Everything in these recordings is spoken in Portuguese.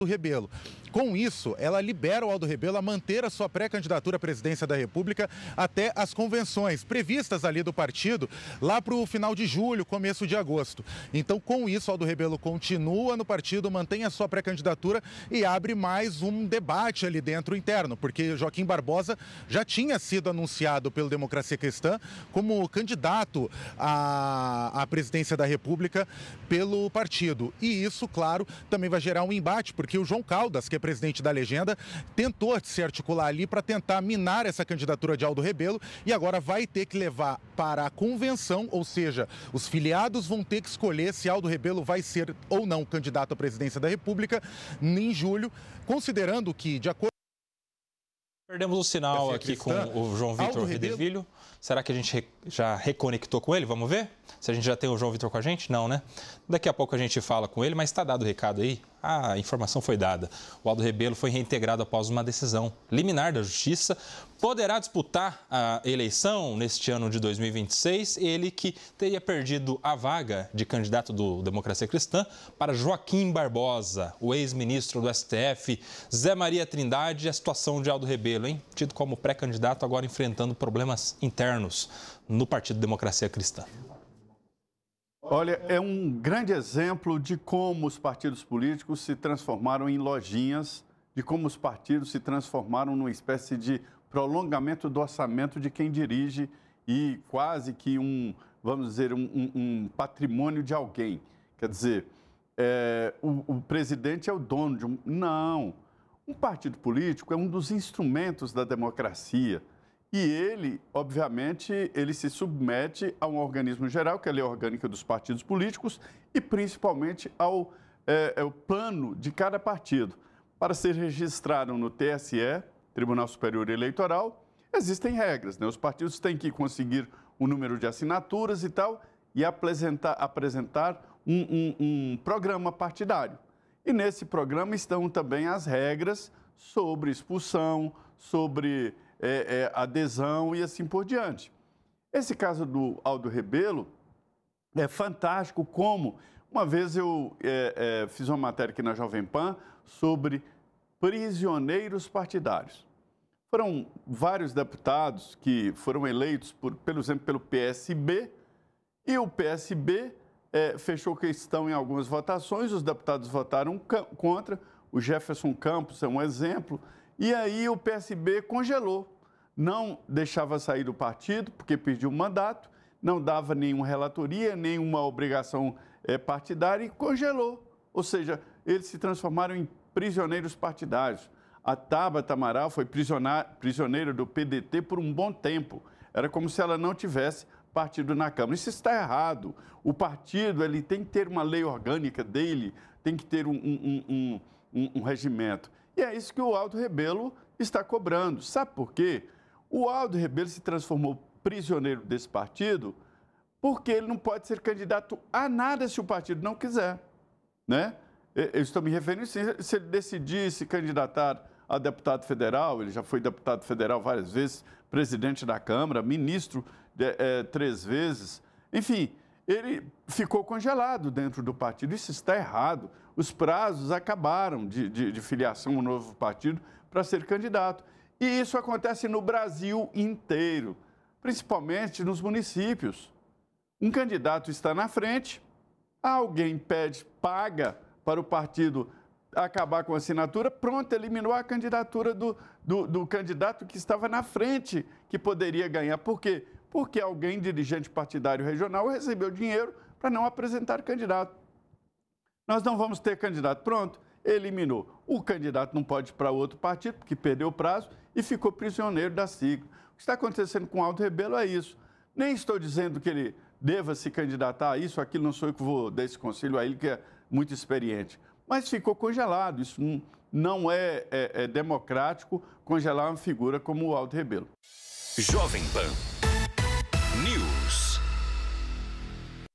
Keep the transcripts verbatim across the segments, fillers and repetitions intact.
Rebelo. Com isso, ela libera o Aldo Rebelo a manter a sua pré-candidatura à presidência da República até as convenções previstas ali do partido, lá para o final de julho, começo de agosto. Então, com isso, Aldo Rebelo continua no partido, mantém a sua pré-candidatura e abre mais um debate ali dentro interno, porque Joaquim Barbosa já tinha sido anunciado pelo Democracia Cristã como candidato à, à presidência da República pelo partido. E isso, claro, também vai gerar um embate, porque que o João Caldas, que é presidente da legenda, tentou se articular ali para tentar minar essa candidatura de Aldo Rebelo e agora vai ter que levar para a convenção, ou seja, os filiados vão ter que escolher se Aldo Rebelo vai ser ou não candidato à presidência da República em julho, considerando que, de acordo... Perdemos o sinal aqui com o João Vitor Redevilho. Será que a gente já reconectou com ele? Vamos ver? Se a gente já tem o João Vitor com a gente? Não, né? Daqui a pouco a gente fala com ele, mas está dado o recado aí. A informação foi dada. O Aldo Rebelo foi reintegrado após uma decisão liminar da Justiça. Poderá disputar a eleição neste ano de dois mil e vinte e seis. Ele que teria perdido a vaga de candidato do Democracia Cristã para Joaquim Barbosa, o ex-ministro do S T F. Zé Maria Trindade, a situação de Aldo Rebelo, hein? Tido como pré-candidato, agora enfrentando problemas internos no Partido Democracia Cristã. Olha, é um grande exemplo de como os partidos políticos se transformaram em lojinhas, de como os partidos se transformaram numa espécie de prolongamento do orçamento de quem dirige e quase que um, vamos dizer, um, um, um patrimônio de alguém. Quer dizer, é, o, o presidente é o dono de um... Não, um partido político é um dos instrumentos da democracia. E ele, obviamente, ele se submete a um organismo geral, que é a lei orgânica dos partidos políticos, e principalmente ao é, é, o plano de cada partido. Para ser registrado no T S E, Tribunal Superior Eleitoral, existem regras, né? Os partidos têm que conseguir um número de assinaturas e tal, e apresentar, apresentar um, um, um programa partidário. E nesse programa estão também as regras sobre expulsão, sobre... É, é, adesão e assim por diante. Esse caso do Aldo Rebelo é fantástico como, uma vez eu é, é, fiz uma matéria aqui na Jovem Pan sobre prisioneiros partidários. Foram vários deputados que foram eleitos, por, pelo exemplo, pelo P S B, e o P S B é, fechou questão em algumas votações, os deputados votaram contra, o Jefferson Campos é um exemplo, e aí o P S B congelou, não deixava sair do partido, porque pediu o mandato, não dava nenhuma relatoria, nenhuma obrigação é, partidária e congelou. Ou seja, eles se transformaram em prisioneiros partidários. A Tabata Amaral foi prisioneira do P D T por um bom tempo. Era como se ela não tivesse partido na Câmara. Isso está errado. O partido ele tem que ter uma lei orgânica dele, tem que ter um, um, um, um, um regimento. E é isso que o Aldo Rebelo está cobrando. Sabe por quê? O Aldo Rebelo se transformou prisioneiro desse partido porque ele não pode ser candidato a nada se o partido não quiser, né? Eu estou me referindo, se ele decidir se candidatar a deputado federal, ele já foi deputado federal várias vezes, presidente da Câmara, ministro de, é, três vezes, enfim, ele ficou congelado dentro do partido. Isso está errado. Os prazos acabaram de, de, de filiação ao novo partido para ser candidato. E isso acontece no Brasil inteiro, principalmente nos municípios. Um candidato está na frente, alguém pede, paga para o partido acabar com a assinatura, pronto, eliminou a candidatura do, do, do candidato que estava na frente, que poderia ganhar. Por quê? Porque alguém, dirigente partidário regional, recebeu dinheiro para não apresentar candidato. Nós não vamos ter candidato, pronto, eliminou. O candidato não pode ir para outro partido, porque perdeu o prazo e ficou prisioneiro da sigla. O que está acontecendo com o Aldo Rebelo é isso. Nem estou dizendo que ele deva se candidatar a isso, aquilo não sou eu que vou dar esse conselho a ele, que é muito experiente. Mas ficou congelado. Isso não, não é, é, é democrático congelar uma figura como o Aldo Rebelo. Jovem Pan News.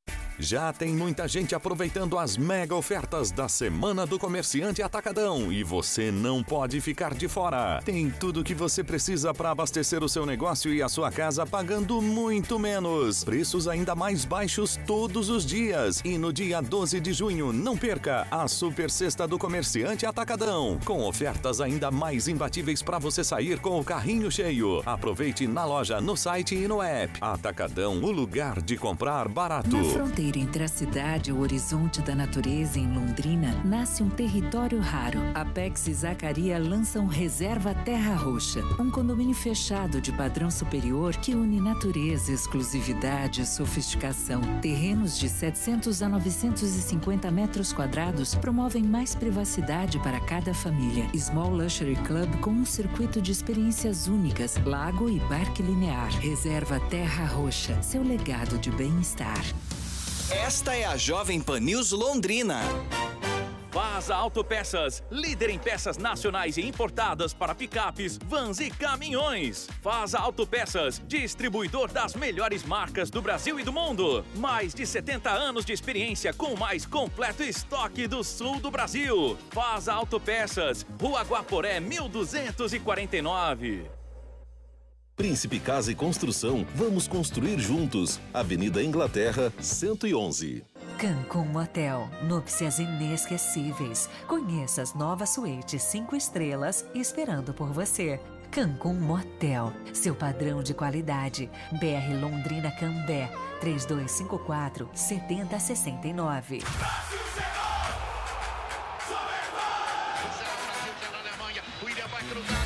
Já tem muita gente aproveitando as mega ofertas da Semana do Comerciante Atacadão e você não pode ficar de fora. Tem tudo o que você precisa para abastecer o seu negócio e a sua casa pagando muito menos. Preços ainda mais baixos todos os dias. E no dia doze de junho, não perca a Super Sexta do Comerciante Atacadão, com ofertas ainda mais imbatíveis para você sair com o carrinho cheio. Aproveite na loja, no site e no app. Atacadão, o lugar de comprar barato. Na fronteira entre a cidade e o horizonte da natureza em Londrina, nasce um território raro. Apex e Zacaria lançam Reserva Terra Roxa, um condomínio fechado de padrão superior que une natureza, exclusividade e sofisticação. Terrenos de setecentos a novecentos e cinquenta metros quadrados promovem mais privacidade para cada família. Small Luxury Club com um circuito de experiências únicas, lago e parque linear. Reserva Terra Roxa, seu legado de bem-estar. Esta é a Jovem Pan News Londrina. Vaza Autopeças, líder em peças nacionais e importadas para picapes, vans e caminhões. Vaza Autopeças, distribuidor das melhores marcas do Brasil e do mundo. Mais de setenta anos de experiência com o mais completo estoque do sul do Brasil. Vaza Autopeças, Rua Guaporé, mil duzentos e quarenta e nove. Príncipe Casa e Construção, vamos construir juntos. Avenida Inglaterra, cento e onze. Cancún Motel, núpcias inesquecíveis. Conheça as novas suítes cinco estrelas esperando por você. Cancún Motel, seu padrão de qualidade. B R Londrina Cambé, três dois cinco quatro, sete zero seis nove. Brasil na Alemanha, William vai cruzar.